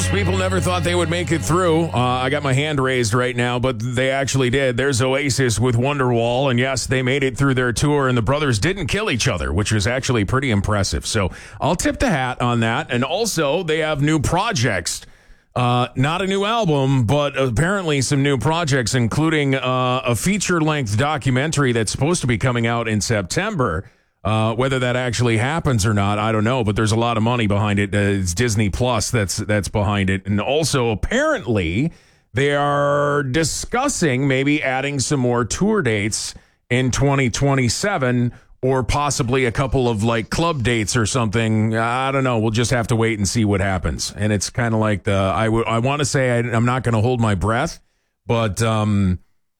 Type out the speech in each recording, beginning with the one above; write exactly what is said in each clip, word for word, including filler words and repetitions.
people never thought they would make it through. Uh, I got my hand raised right now, but they actually did. There's Oasis with Wonderwall, and yes, they made it through their tour, and the brothers didn't kill each other, which was actually pretty impressive. So I'll tip the hat on that. And also, they have new projects. Uh, not a new album, but apparently some new projects, including uh, a feature-length documentary that's supposed to be coming out in September. Uh, whether that actually happens or not, I don't know, but there's a lot of money behind it. Uh, it's Disney Plus that's that's behind it. And also, apparently, they are discussing maybe adding some more tour dates in twenty twenty-seven, or possibly a couple of like club dates or something. I don't know. We'll just have to wait and see what happens. And it's kind of like the, I, w- I want to say I, I'm not going to hold my breath, but um,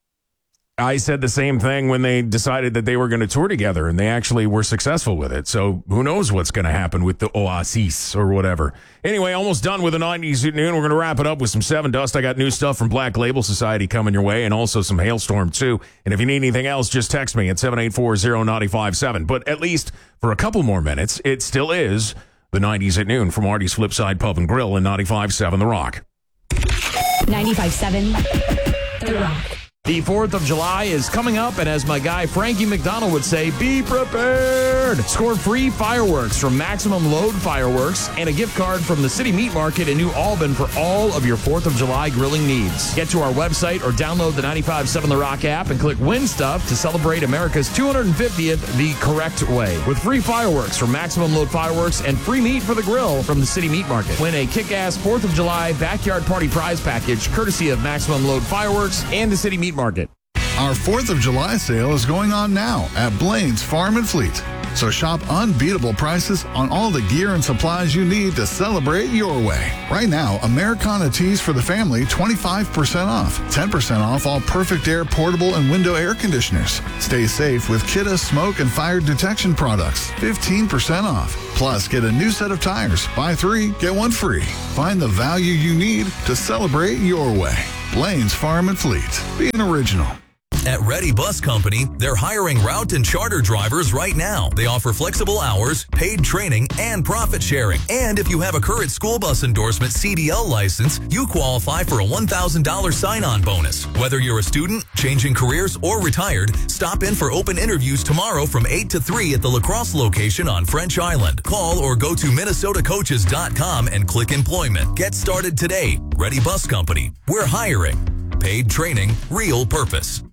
I said the same thing when they decided that they were going to tour together, and they actually were successful with it. So who knows what's going to happen with the Oasis or whatever. Anyway, almost done with the nineties at noon. We're going to wrap it up with some Seven Dust. I got new stuff from Black Label Society coming your way, and also some Hailstorm too. And if you need anything else, just text me at seven eight four zero nine five seven. But at least for a couple more minutes, it still is the nineties at noon from Artie's Flipside Pub and Grill in ninety-five point seven The Rock. ninety-five point seven The Rock. The fourth of July is coming up, and as my guy Frankie McDonald would say, be prepared. Score free fireworks from Maximum Load Fireworks and a gift card from the City Meat Market in New Albin for all of your fourth of July grilling needs. Get to our website or download the ninety-five point seven The Rock app and click Win Stuff to celebrate America's two hundred fiftieth the correct way. With free fireworks from Maximum Load Fireworks and free meat for the grill from the City Meat Market. Win a kick-ass fourth of July backyard party prize package courtesy of Maximum Load Fireworks and the City Meat Market. Our fourth of July sale is going on now at Blaine's Farm and Fleet. So shop unbeatable prices on all the gear and supplies you need to celebrate your way. Right now, Americana tees for the family, twenty-five percent off. ten percent off all Perfect Air portable and window air conditioners. Stay safe with Kidda smoke and fire detection products, fifteen percent off. Plus, get a new set of tires. Buy three, get one free. Find the value you need to celebrate your way. Blaine's Farm and Fleet. Be an original. At Ready Bus Company, they're hiring route and charter drivers right now. They offer flexible hours, paid training, and profit sharing. And if you have a current school bus endorsement C D L license, you qualify for a one thousand dollars sign-on bonus. Whether you're a student, changing careers, or retired, stop in for open interviews tomorrow from eight to three at the La Crosse location on French Island. Call or go to minnesota coaches dot com and click employment. Get started today. Ready Bus Company. We're hiring. Paid training, real purpose.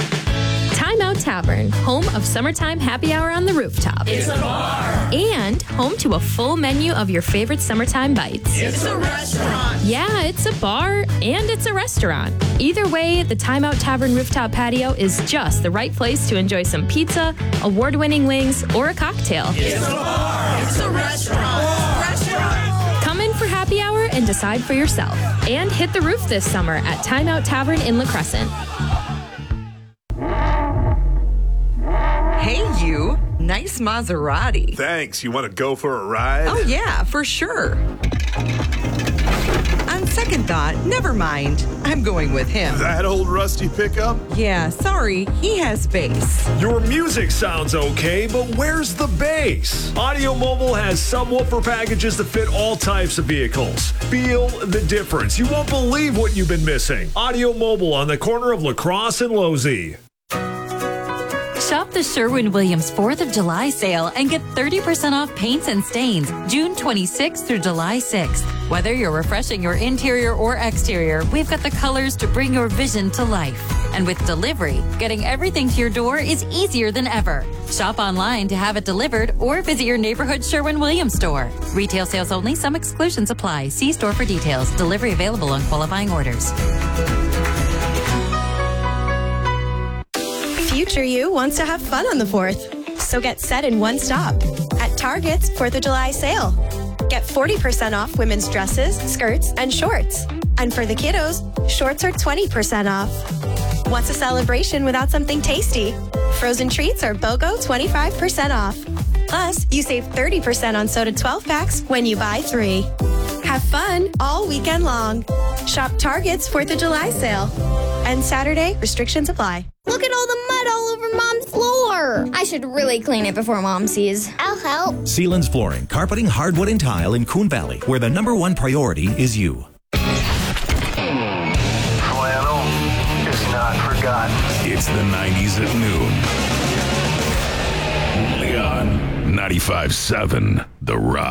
Time Out Tavern, home of summertime happy hour on the rooftop. It's a bar. And home to a full menu of your favorite summertime bites. It's a restaurant. Yeah, it's a bar and it's a restaurant. Either way, the Time Out Tavern rooftop patio is just the right place to enjoy some pizza, award-winning wings, or a cocktail. It's a bar. It's a restaurant. Bar. Restaurant. Come in for happy hour and decide for yourself. And hit the roof this summer at Time Out Tavern in La Crescent. Hey, you. Nice Maserati. Thanks. You want to go for a ride? Oh, yeah, for sure. On second thought, never mind. I'm going with him. That old rusty pickup? Yeah, sorry. He has bass. Your music sounds okay, but where's the bass? Audio Mobile has subwoofer packages that fit all types of vehicles. Feel the difference. You won't believe what you've been missing. Audio Mobile on the corner of La Crosse and Losey. Shop the Sherwin-Williams fourth of July sale and get thirty percent off paints and stains June twenty-sixth through July sixth. Whether you're refreshing your interior or exterior, we've got the colors to bring your vision to life. And with delivery, getting everything to your door is easier than ever. Shop online to have it delivered or visit your neighborhood Sherwin-Williams store. Retail sales only. Some exclusions apply. See store for details. Delivery available on qualifying orders. Future you wants to have fun on the fourth, so get set in one stop at Target's fourth of July sale. Get forty percent off women's dresses, skirts, and shorts. And for the kiddos, shorts are twenty percent off. What's a celebration without something tasty? Frozen treats are BOGO twenty-five percent off. Plus, you save thirty percent on soda twelve packs when you buy three. Have fun all weekend long. Shop Target's fourth of July sale. And Saturday, restrictions apply. Look at all the mud all over Mom's floor. I should really clean it before Mom sees. I'll help. Sealands Flooring, carpeting, hardwood, and tile in Coon Valley, where the number one priority is you. got. It's the nineties at noon. Only on ninety-five seven The Rock.